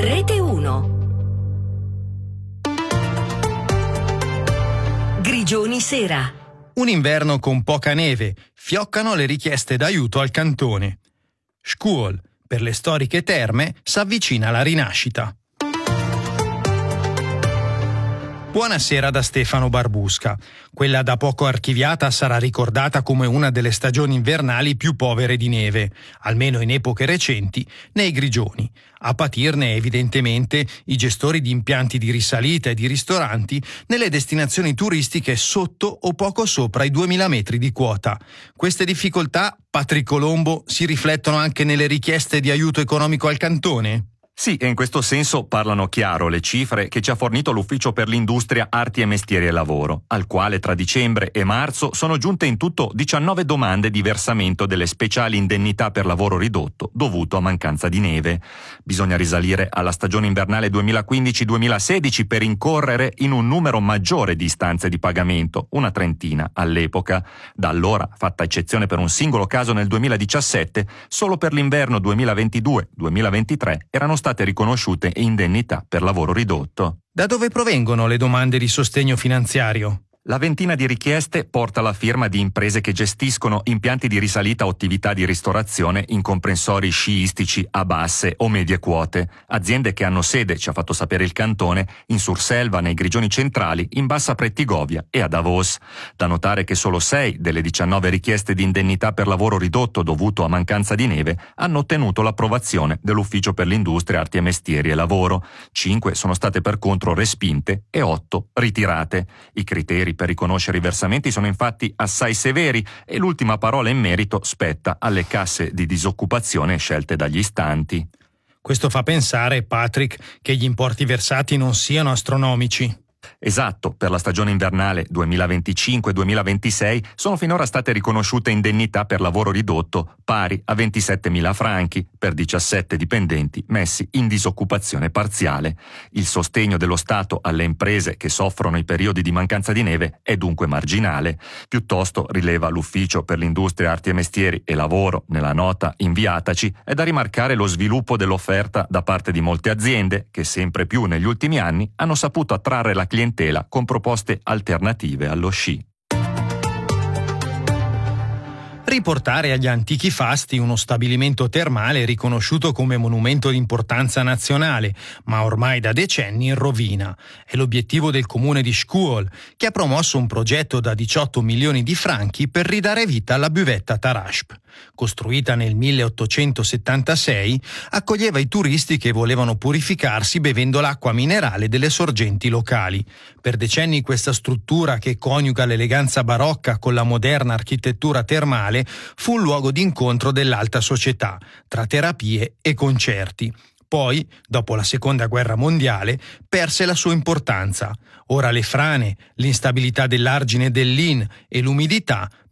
Rete 1. Grigioni sera. Un inverno con poca neve, fioccano le richieste d'aiuto al cantone. Scuol, per le storiche terme, s'avvicina la rinascita. Buonasera da Stefano Barbusca. Quella da poco archiviata sarà ricordata come una delle stagioni invernali più povere di neve, almeno in epoche recenti, nei Grigioni. A patirne evidentemente i gestori di impianti di risalita e di ristoranti nelle destinazioni turistiche sotto o poco sopra i 2000 metri di quota. Queste difficoltà, Patrick Colombo, si riflettono anche nelle richieste di aiuto economico al cantone? Sì, e in questo senso parlano chiaro le cifre che ci ha fornito l'Ufficio per l'Industria, Arti e Mestieri e Lavoro, al quale tra dicembre e marzo sono giunte in tutto 19 domande di versamento delle speciali indennità per lavoro ridotto dovuto a mancanza di neve. Bisogna risalire alla stagione invernale 2015-2016 per incorrere in un numero maggiore di istanze di pagamento, una trentina all'epoca. Da allora, fatta eccezione per un singolo caso nel 2017, solo per l'inverno 2022-2023 erano state riconosciute indennità per lavoro ridotto. Da dove provengono le domande di sostegno finanziario? La ventina di richieste porta la firma di imprese che gestiscono impianti di risalita o attività di ristorazione in comprensori sciistici a basse o medie quote, aziende che hanno sede, ci ha fatto sapere il cantone, in Surselva, nei Grigioni centrali, in Bassa Prettigovia e a Davos. Da notare che solo 6 delle 19 richieste di indennità per lavoro ridotto dovuto a mancanza di neve hanno ottenuto l'approvazione dell'Ufficio per l'Industria, Arti e Mestieri e Lavoro. 5 sono state per contro respinte e 8 ritirate. I criteri per riconoscere i versamenti sono infatti assai severi e l'ultima parola in merito spetta alle casse di disoccupazione scelte dagli istanti. Questo fa pensare, Patrick, che gli importi versati non siano astronomici. Esatto, per la stagione invernale 2025-2026 sono finora state riconosciute indennità per lavoro ridotto pari a 27.000 franchi per 17 dipendenti messi in disoccupazione parziale. Il sostegno dello Stato alle imprese che soffrono i periodi di mancanza di neve è dunque marginale. Piuttosto, rileva l'Ufficio per l'Industria, Arti e Mestieri e Lavoro nella nota inviataci, è da rimarcare lo sviluppo dell'offerta da parte di molte aziende che sempre più negli ultimi anni hanno saputo attrarre la clientela con proposte alternative allo sci. Riportare agli antichi fasti uno stabilimento termale riconosciuto come monumento di importanza nazionale, ma ormai da decenni in rovina. È l'obiettivo del comune di Scuol, che ha promosso un progetto da 18 milioni di franchi per ridare vita alla buvetta Tarasp. Costruita nel 1876, accoglieva i turisti che volevano purificarsi bevendo l'acqua minerale delle sorgenti locali. Per decenni questa struttura, che coniuga l'eleganza barocca con la moderna architettura termale, fu un luogo d'incontro dell'alta società, tra terapie e concerti. Poi, dopo la Seconda Guerra Mondiale, perse la sua importanza. Ora le frane, l'instabilità dell'argine dell'Inn e l'umidità